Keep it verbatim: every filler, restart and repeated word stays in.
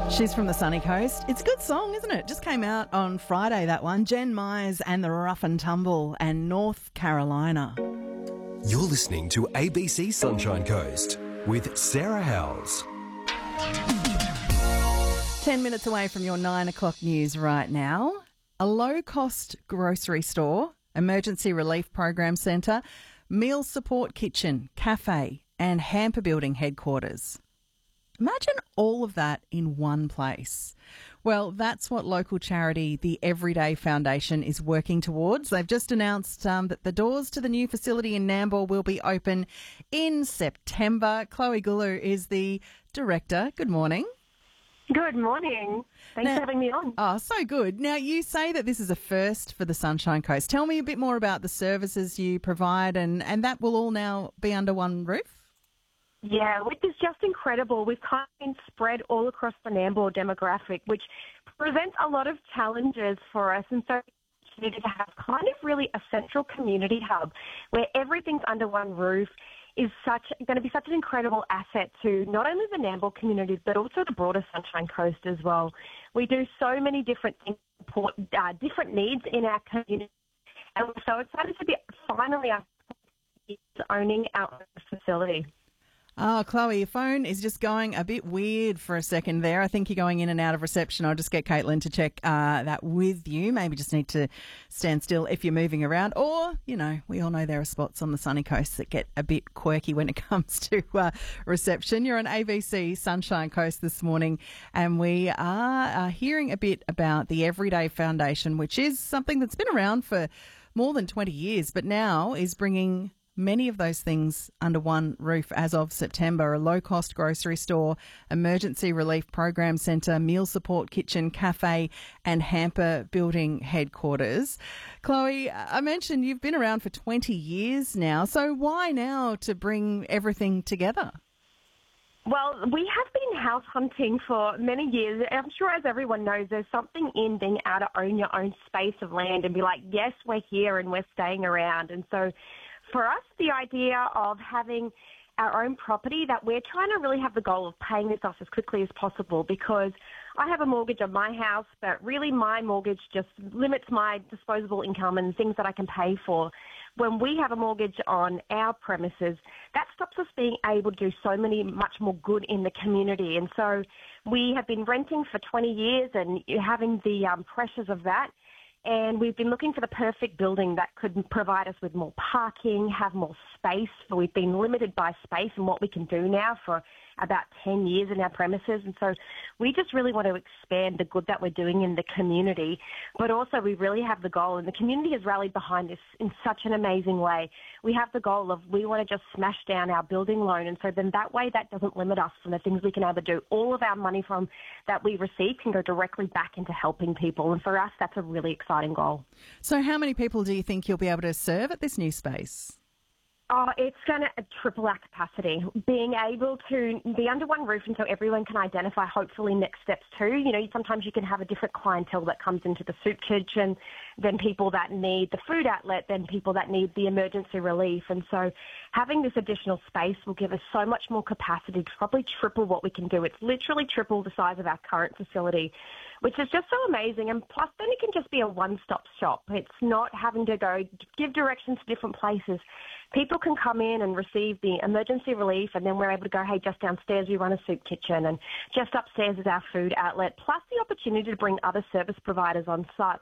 She's from the sunny coast. It's a good song, isn't it? Just came out on Friday, that one. Jen Myers and the Rough and Tumble and North Carolina. You're listening to A B C Sunshine Coast with Sarah Howells. Ten minutes away from your nine o'clock news right now. A low-cost grocery store, emergency relief program centre, meal support kitchen, cafe and hamper building headquarters. Imagine all of that in one place. Well, that's what local charity The Everyday Foundation is working towards. They've just announced um, that the doors to the new facility in Nambour will be open in September. Chloe Gulu is the director. Good morning. Good morning. Thanks now, for having me on. Oh, so good. Now, you say that this is a first for the Sunshine Coast. Tell me a bit more about the services you provide, and, and that will all now be under one roof? Yeah, which is just incredible. We've kind of been spread all across the Nambour demographic, which presents a lot of challenges for us. And so we needed to have kind of really a central community hub where everything's under one roof is such going to be such an incredible asset to not only the Nambour communities, but also the broader Sunshine Coast as well. We do so many different things, support uh, different needs in our community. And we're so excited to be finally owning our own facility. Oh, Chloe, your phone is just going a bit weird for a second there. I think you're going in and out of reception. I'll just get Caitlin to check uh, that with you. Maybe just need to stand still if you're moving around. Or, you know, we all know there are spots on the sunny coast that get a bit quirky when it comes to uh, reception. You're on A B C Sunshine Coast this morning, and we are uh, hearing a bit about the Everyday Foundation, which is something that's been around for more than twenty years, but now is bringing many of those things under one roof as of September. A low-cost grocery store, emergency relief program centre, meal support kitchen, cafe and hamper building headquarters. Chloe, I mentioned you've been around for twenty years now, so why now to bring everything together? Well, we have been house hunting for many years. I'm sure, as everyone knows, there's something in being able to own your own space of land and be like, yes, we're here and we're staying around. And so for us, the idea of having our own property, that we're trying to really have the goal of paying this off as quickly as possible, because I have a mortgage on my house, but really my mortgage just limits my disposable income and things that I can pay for. When we have a mortgage on our premises, that stops us being able to do so many, much more good in the community. And so we have been renting for twenty years and having the um, pressures of that. And we've been looking for the perfect building that could provide us with more parking, have more space. We've been limited by space and what we can do now for about ten years in our premises. And so we just really want to expand the good that we're doing in the community. But also we really have the goal, and the community has rallied behind this in such an amazing way. We have the goal of we want to just smash down our building loan. And so then that way that doesn't limit us from the things we can able to do. All of our money from that we receive can go directly back into helping people. And for us, that's a really exciting goal. So how many people do you think you'll be able to serve at this new space? Oh, it's going to triple our capacity. Being able to be under one roof and so everyone can identify hopefully next steps too. You know, sometimes you can have a different clientele that comes into the soup kitchen, then people that need the food outlet, then people that need the emergency relief. And so having this additional space will give us so much more capacity to probably triple what we can do. It's literally triple the size of our current facility, which is just so amazing. And plus then it can just be a one-stop shop. It's not having to go give directions to different places. People can come in and receive the emergency relief, and then we're able to go, hey, just downstairs we run a soup kitchen, and just upstairs is our food outlet, plus the opportunity to bring other service providers on site